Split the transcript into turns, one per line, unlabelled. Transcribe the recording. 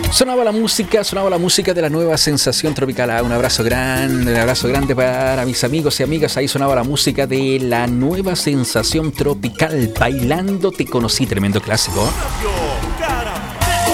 Sonaba la música de la nueva sensación tropical. Un abrazo grande para mis amigos y amigas. Ahí sonaba la música de la nueva sensación tropical. Bailando te conocí, tremendo clásico.